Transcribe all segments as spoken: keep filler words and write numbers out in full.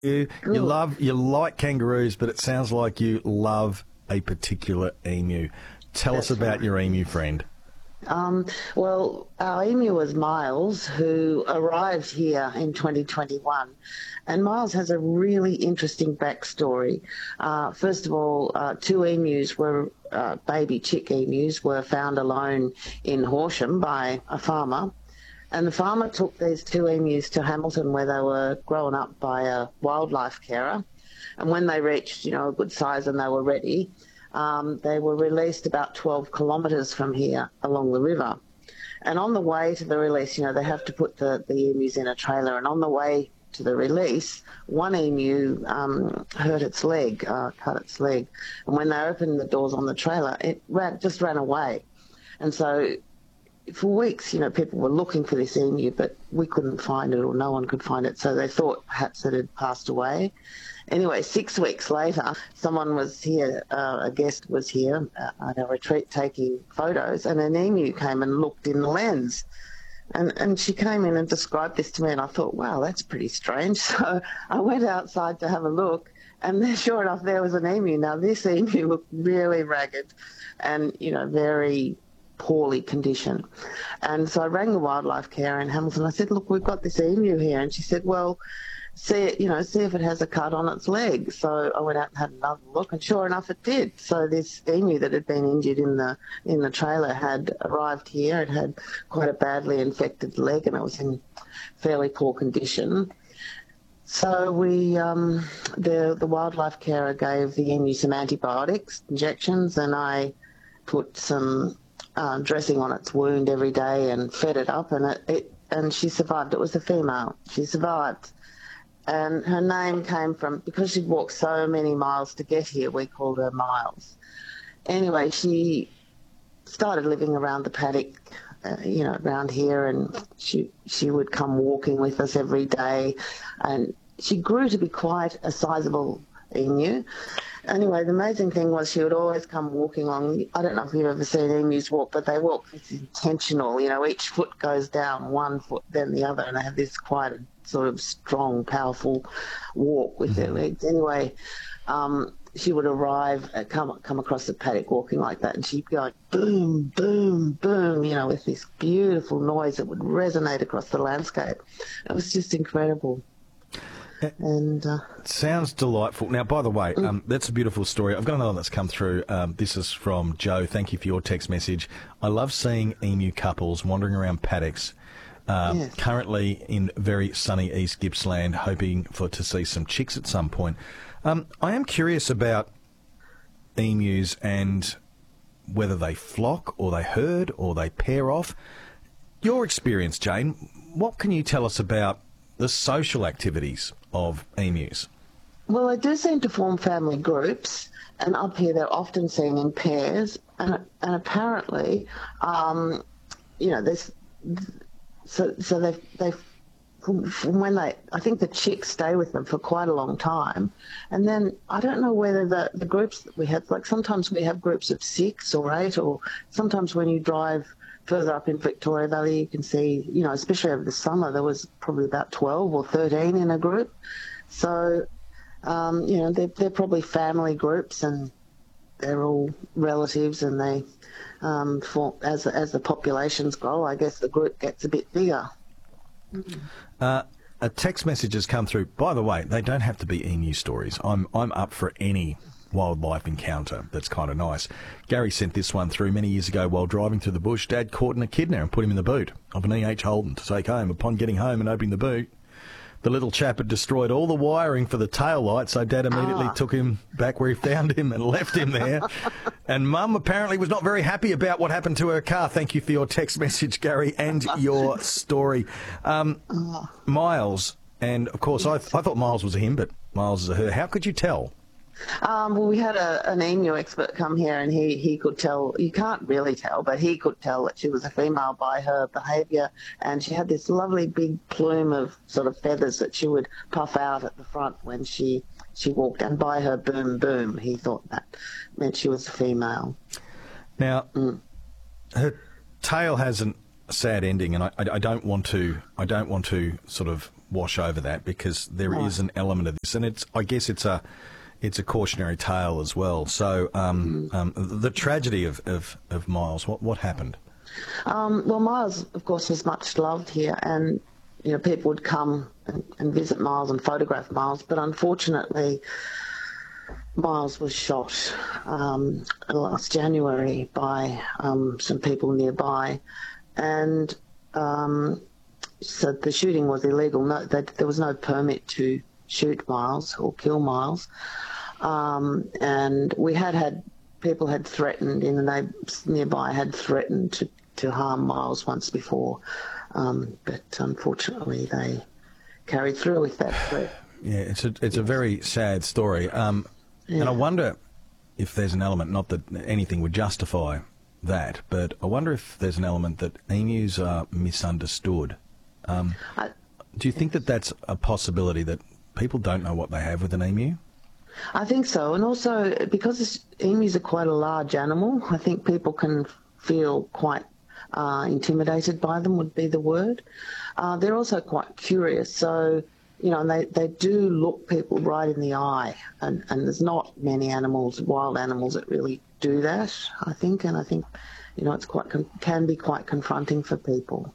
You, you Good. love, you like kangaroos, but it sounds like you love a particular emu. Tell us That's about right. your emu friend. Um, well, our emu was Miles, who arrived here in twenty twenty-one. And Miles has a really interesting backstory. Uh, first of all, uh, two emus were, uh, baby chick emus, were found alone in Horsham by a farmer. And the farmer took these two emus to Hamilton, where they were grown up by a wildlife carer. And when they reached, you know, a good size and they were ready, um, they were released about twelve kilometres from here along the river. And on the way to the release, you know, they have to put the, the emus in a trailer. And on the way to the release, one emu um, hurt its leg, uh, cut its leg. And when they opened the doors on the trailer, it ran, just ran away. And so for weeks, you know, people were looking for this emu, but we couldn't find it, or no one could find it. So they thought perhaps it had passed away. Anyway, six weeks later, someone was here, uh, a guest was here uh, at a retreat taking photos, and an emu came and looked in the lens. And, and she came in and described this to me, and I thought, wow, that's pretty strange. So I went outside to have a look, and there, sure enough, there was an emu. Now, this emu looked really ragged and, you know, very poorly conditioned. And so I rang the wildlife care in Hamilton. I said, look, we've got this emu here. And she said, well, see it, you know, see if it has a cut on its leg. So I went out and had another look, and sure enough, it did. So this emu that had been injured in the in the trailer had arrived here. It had quite a badly infected leg, and it was in fairly poor condition. So we, um, the the wildlife carer gave the emu some antibiotics, injections, and I put some uh, dressing on its wound every day and fed it up, and it, it and she survived. It was a female. She survived. And her name came from, because she'd walked so many miles to get here, we called her Miles. Anyway, she started living around the paddock, uh, you know, around here, and she she would come walking with us every day. And she grew to be quite a sizable emu. Anyway, the amazing thing was she would always come walking along. I don't know if you've ever seen emus walk, but they walk, it's intentional. You know, each foot goes down one foot, then the other, and they have this quite a sort of strong, powerful walk with their legs. Anyway, um, she would arrive, uh, come come across the paddock walking like that, and she'd go boom, boom, boom, you know, with this beautiful noise that would resonate across the landscape. It was just incredible. And uh, Sounds delightful. Now, by the way, um, that's a beautiful story. I've got another one that's come through. Um, this is from Joe. Thank you for your text message. I love seeing emu couples wandering around paddocks. Um, Yes. Currently in very sunny East Gippsland, hoping for to see some chicks at some point. Um, I am curious about emus and whether they flock or they herd or they pair off. Your experience, Jane, what can you tell us about the social activities of emus? well, they do seem to form family groups, and up here they're often seen in pairs. And and apparently, um, you know, there's so so they they from, from when they, I think the chicks stay with them for quite a long time, and then I don't know whether the the groups that we have, like sometimes we have groups of six or eight, or sometimes when you drive further up in Victoria Valley, you can see, you know, especially over the summer, there was probably about twelve or thirteen in a group. So, um, you know, they're, they're probably family groups, and they're all relatives, and they, um, for, as, as the populations grow, I guess the group gets a bit bigger. Uh, a text message has come through. By the way, they don't have to be emu stories. I'm I'm up for any wildlife encounter that's kind of nice. Gary sent this one through many years ago while driving through the bush. Dad caught an echidna and put him in the boot of an E H Holden to take home. Upon getting home and opening the boot, the little chap had destroyed all the wiring for the tail light, so Dad immediately Ah. took him back where he found him and left him there. And Mum apparently was not very happy about what happened to her car. Thank you for your text message, Gary, and your story. Um, Miles, and of course I, I thought Miles was a him, but Miles is a her. How could you tell? Um, well, we had a, an emu expert come here, and he, he could tell, you can't really tell, but he could tell that she was a female by her behaviour, and she had this lovely big plume of sort of feathers that she would puff out at the front when she, she walked, and by her boom boom, he thought that meant she was a female. Now, her tale has an sad ending, and I, I, I don't want to I don't want to sort of wash over that because there Right. is an element of this, and it's I guess it's a it's a cautionary tale as well. So um, Mm. um, the tragedy of, of, of Miles, what what happened? Um, well, Miles, of course, was much loved here, and you know people would come and, and visit Miles and photograph Miles, but unfortunately, Miles was shot um, last January by um, some people nearby, and um, so the shooting was illegal. No, that there was no permit to shoot Miles or kill Miles, um, and we had had people had threatened in the neighbours nearby had threatened to, to harm Miles once before, um, but unfortunately they carried through with that threat. Yeah, it's a it's a very sad story, um, and I Yeah. wonder if there's an element, not that anything would justify that, but I wonder if there's an element that emus are misunderstood. Um, I, do you think that that's a possibility, that people don't know what they have with an emu? I think so, and also because this, emus are quite a large animal, I think people can feel quite uh, intimidated by them, would be the word. Uh, they're also quite curious, so you know, and they, they do look people right in the eye, and, and there's not many animals, wild animals, that really do that, I think, and I think, you know, it's quite con- can be quite confronting for people.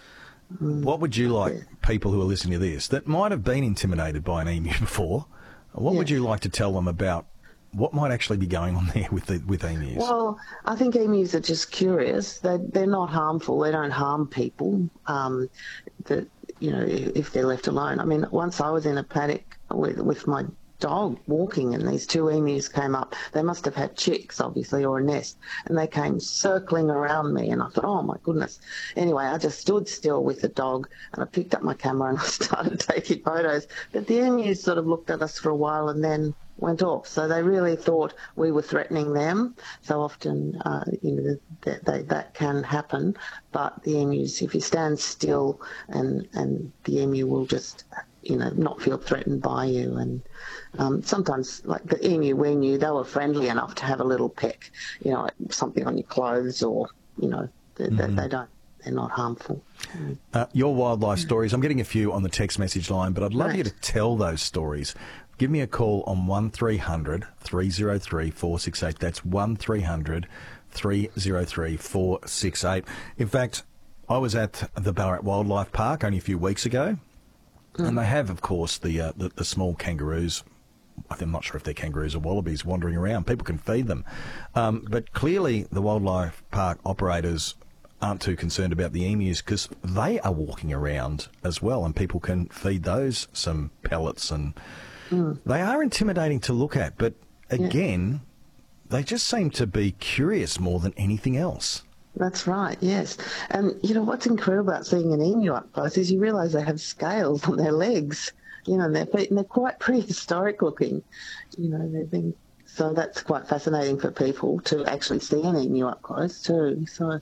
What would you like people who are listening to this that might have been intimidated by an emu before? What would Yeah. you like to tell them about what might actually be going on there with the, with emus? Well, I think emus are just curious. They they're not harmful. They don't harm people. Um, that you know, if they're left alone. I mean, once I was in a paddock with with my dog walking, and these two emus came up. They must have had chicks, obviously, or a nest, and they came circling around me, and I thought, oh my goodness. Anyway, I just stood still with the dog, and I picked up my camera and I started taking photos. But the emus sort of looked at us for a while and then went off. So they really thought we were threatening them. So often, uh, you know, that, that, that can happen. But the emus, if you stand still, and and the emu will just, you know, not feel threatened by you. And um, sometimes, like the emu we knew, they were friendly enough to have a little peck, you know, like something on your clothes, or, you know, they, Mm-hmm. they, they don't, they're not harmful. Uh, your wildlife stories, I'm getting a few on the text message line, but I'd love Right. you to tell those stories. Give me a call on one three hundred three oh three four six eight. That's one three hundred three oh three four six eight. In fact, I was at the Ballarat Wildlife Park only a few weeks ago, mm. and they have, of course, the, uh, the the small kangaroos. I think, I'm not sure if they're kangaroos or wallabies wandering around. People can feed them. Um, but clearly the wildlife park operators aren't too concerned about the emus because they are walking around as well, and people can feed those some pellets, and mm. they are intimidating to look at. But again, yeah. they just seem to be curious more than anything else. That's right, yes. And, you know, what's incredible about seeing an emu up close is you realise they have scales on their legs, you know, and their feet, and they're quite prehistoric looking. You know, they've been, so that's quite fascinating for people to actually see an emu up close too. So,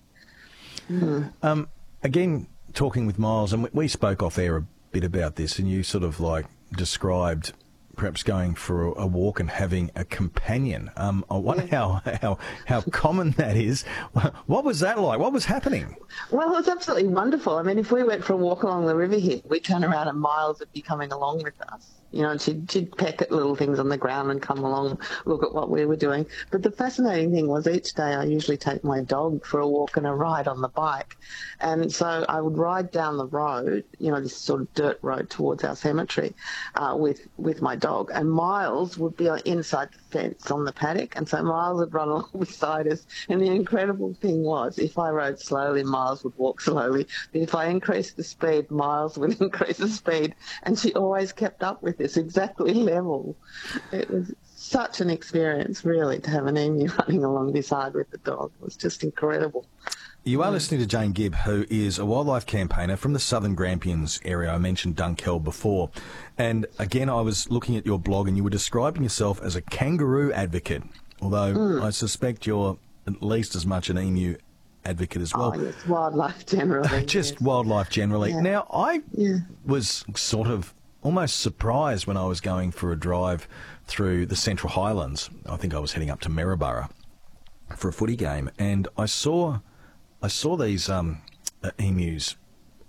mm. um, again, talking with Miles, and we spoke off air a bit about this, and you sort of like described perhaps going for a walk and having a companion. Um, I wonder yeah. how, how how common that is. What was that like? What was happening? Well, it was absolutely wonderful. I mean, if we went for a walk along the river here, we'd turn around and Miles would be coming along with us. You know, and she'd, she'd peck at little things on the ground and come along, look at what we were doing. But the fascinating thing was each day I usually take my dog for a walk and a ride on the bike. And so I would ride down the road, you know, this sort of dirt road towards our cemetery uh, with, with my dog. And Miles would be inside the fence on the paddock. And so Miles would run along beside us. And the incredible thing was, if I rode slowly, Miles would walk slowly. But if I increased the speed, Miles would increase the speed. And she always kept up with it's exactly level. It was such an experience, really, to have an emu running along beside with the dog. It was just incredible. You are listening to Jane Gibb, who is a wildlife campaigner from the Southern Grampians area. I mentioned Dunkeld before. And again, I was looking at your blog and you were describing yourself as a kangaroo advocate, although mm. I suspect you're at least as much an emu advocate as well. Oh, yes, wildlife generally. Just yes. wildlife generally. Yeah. Now, I yeah. was sort of almost surprised when I was going for a drive through the Central Highlands. I think I was heading up to Maryborough for a footy game, and I saw I saw these um, uh, emus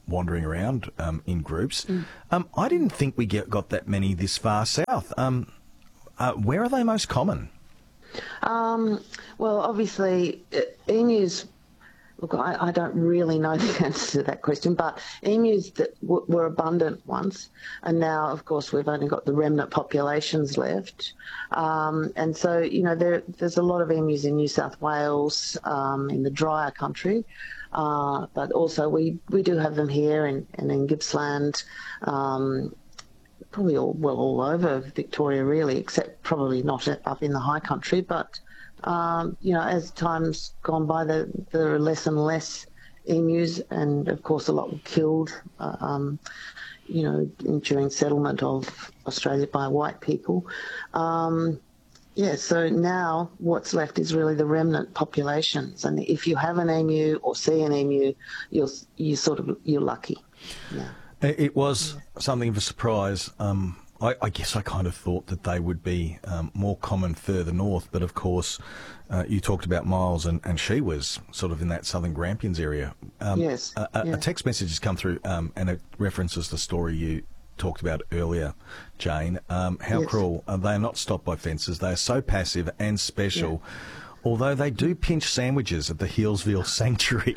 wandering around um, in groups. Mm. Um, I didn't think we get, got that many this far south. Um, uh, where are they most common? Um, well, obviously, uh, emus. Look, I, I don't really know the answer to that question, but emus that w- were abundant once, and now, of course, we've only got the remnant populations left. Um, and so, you know, there, there's a lot of emus in New South Wales, um, in the drier country, uh, but also we, we do have them here in, and in Gippsland, um, probably all, well, all over Victoria, really, except probably not up in the high country, but... Um, you know, as time's gone by, there, there are less and less emus, and of course a lot were killed, uh, um, you know, during settlement of Australia by white people. Um, yeah, so now what's left is really the remnant populations, and if you have an emu or see an emu, you're you sort of you're lucky. Yeah. It was something of a surprise. Um, I, I guess I kind of thought that they would be um, more common further north, but of course, uh, you talked about Miles, and, and she was sort of in that southern Grampians area. Um, yes. A, a, yeah. a text message has come through, um, and it references the story you talked about earlier, Jane. Um, how yes. cruel. Uh, they are not stopped by fences. They are so passive and special. Yeah. Although they do pinch sandwiches at the Healesville Sanctuary.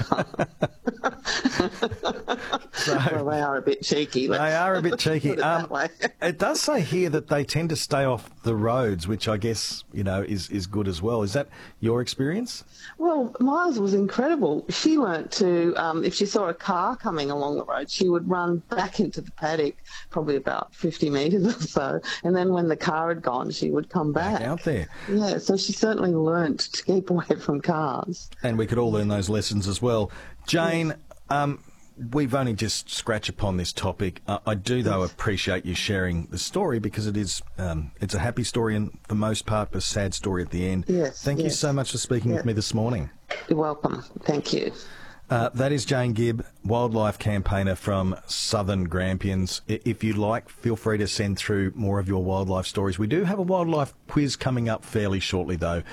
So, well, they are a bit cheeky. They are a bit cheeky. It, um, it does say here that they tend to stay off the roads, which I guess, you know, is, is good as well. Is that your experience? Well, Miles was incredible. She learnt to, um, if she saw a car coming along the road, she would run back into the paddock, probably about fifty metres or so, and then when the car had gone, she would come back. Back out there. Yeah, so she certainly learnt to keep away from cars. And we could all learn those lessons as well. Jane, yes. um, we've only just scratched upon this topic. Uh, I do, though, appreciate you sharing the story, because it is um, it's a happy story and, for the most part, a sad story at the end. Yes. Thank yes. you so much for speaking yeah. with me this morning. You're welcome. Thank you. Uh, that is Jane Gibb, wildlife campaigner from Southern Grampians. If you'd like, feel free to send through more of your wildlife stories. We do have a wildlife quiz coming up fairly shortly, though.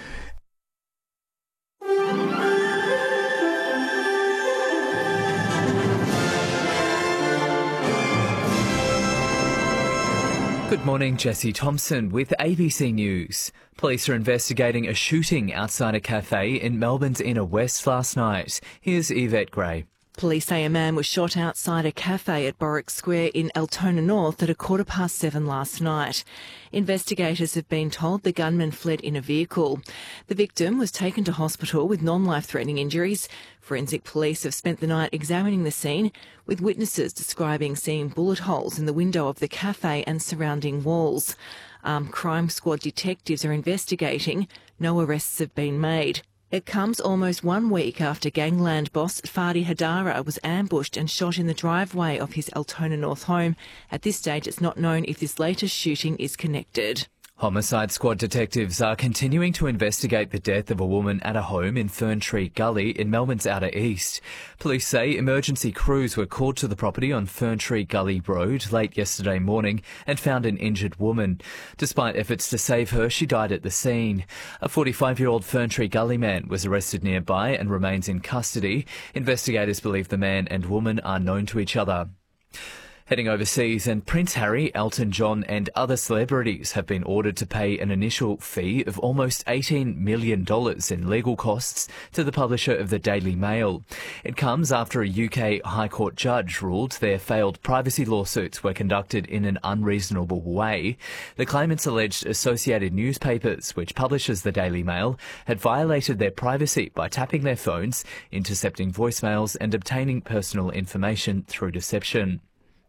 Good morning, Jesse Thompson with A B C News. Police are investigating a shooting outside a cafe in Melbourne's Inner West last night. Here's Yvette Gray. Police say a man was shot outside a cafe at Borwick Square in Altona North at a quarter past seven last night. Investigators have been told the gunman fled in a vehicle. The victim was taken to hospital with non-life-threatening injuries. Forensic police have spent the night examining the scene, with witnesses describing seeing bullet holes in the window of the cafe and surrounding walls. Armed Crime Squad detectives are investigating. No arrests have been made. It comes almost one week after gangland boss Fadi Hadara was ambushed and shot in the driveway of his Altona North home. At this stage, it's not known if this latest shooting is connected. Homicide Squad detectives are continuing to investigate the death of a woman at a home in Ferntree Gully in Melbourne's Outer East. Police say emergency crews were called to the property on Ferntree Gully Road late yesterday morning and found an injured woman. Despite efforts to save her, she died at the scene. A forty-five-year-old Ferntree Gully man was arrested nearby and remains in custody. Investigators believe the man and woman are known to each other. Heading overseas, and Prince Harry, Elton John and other celebrities have been ordered to pay an initial fee of almost eighteen million dollars in legal costs to the publisher of the Daily Mail. It comes after a U K High Court judge ruled their failed privacy lawsuits were conducted in an unreasonable way. The claimants alleged Associated Newspapers, which publishes the Daily Mail, had violated their privacy by tapping their phones, intercepting voicemails and obtaining personal information through deception.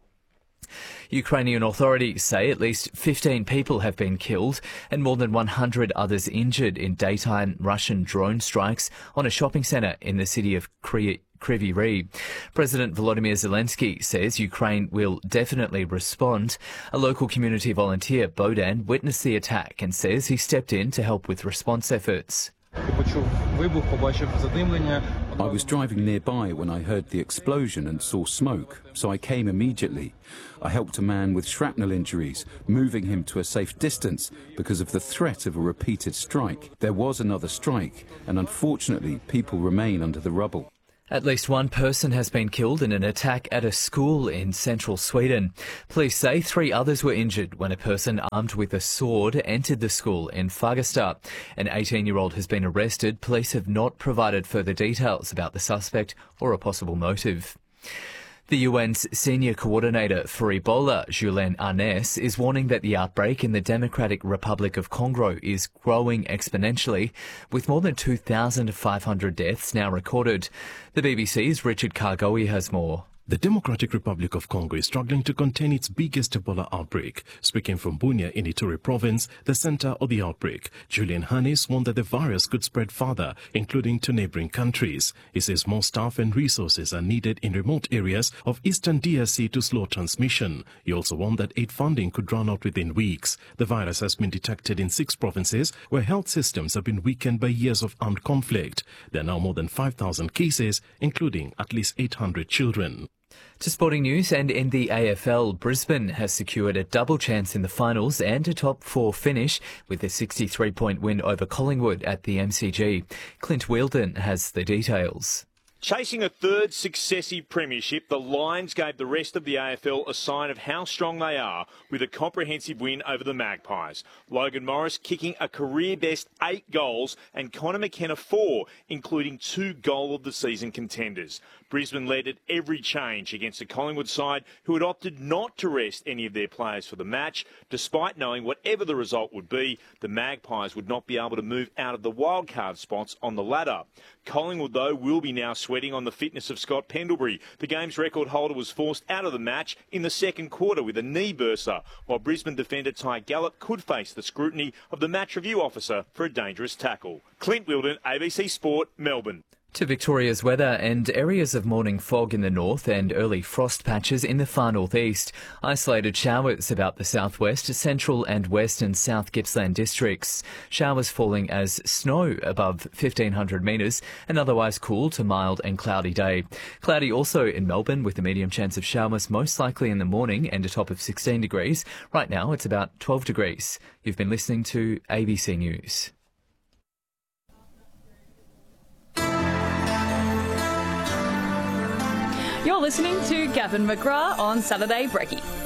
Ukrainian authorities say at least fifteen people have been killed and more than one hundred others injured in daytime Russian drone strikes on a shopping centre in the city of Kryvyi Rih. President Volodymyr Zelensky says Ukraine will definitely respond. A local community volunteer, Bodan, witnessed the attack and says he stepped in to help with response efforts. I was driving nearby when I heard the explosion and saw smoke, so I came immediately. I helped a man with shrapnel injuries, moving him to a safe distance because of the threat of a repeated strike. There was another strike, and unfortunately, people remain under the rubble. At least one person has been killed in an attack at a school in central Sweden. Police say three others were injured when a person armed with a sword entered the school in Fagersta. An eighteen-year-old has been arrested. Police have not provided further details about the suspect or a possible motive. The U N's senior coordinator for Ebola, Julian Arnes, is warning that the outbreak in the Democratic Republic of Congo is growing exponentially, with more than two thousand five hundred deaths now recorded. The B B C's Richard Kargoe has more. The Democratic Republic of Congo is struggling to contain its biggest Ebola outbreak. Speaking from Bunia in Ituri province, the center of the outbreak, Julian Hannes warned that the virus could spread further, including to neighboring countries. He says more staff and resources are needed in remote areas of eastern D R C to slow transmission. He also warned that aid funding could run out within weeks. The virus has been detected in six provinces where health systems have been weakened by years of armed conflict. There are now more than five thousand cases, including at least eight hundred children. To sporting news, and in the A F L, Brisbane has secured a double chance in the finals and a top four finish with a sixty-three point win over Collingwood at the M C G. Clint Wheeldon has the details. Chasing a third successive premiership, the Lions gave the rest of the A F L a sign of how strong they are with a comprehensive win over the Magpies. Logan Morris kicking a career-best eight goals and Connor McKenna four, including two goal-of-the-season contenders. Brisbane led at every change against a Collingwood side who had opted not to rest any of their players for the match. Despite knowing whatever the result would be, the Magpies would not be able to move out of the wildcard spots on the ladder. Collingwood, though, will be now sweating on the fitness of Scott Pendlebury. The game's record holder was forced out of the match in the second quarter with a knee burster, while Brisbane defender Ty Gallup could face the scrutiny of the match review officer for a dangerous tackle. Clint Wheeldon, A B C Sport, Melbourne. To Victoria's weather, and areas of morning fog in the north and early frost patches in the far northeast. Isolated showers about the southwest, central and west and south Gippsland districts. Showers falling as snow above fifteen hundred metres, and otherwise cool to mild and cloudy day. Cloudy also in Melbourne with a medium chance of showers most likely in the morning and a top of sixteen degrees. Right now it's about twelve degrees. You've been listening to A B C News. You're listening to Gavin McGrath on Saturday Brekkie.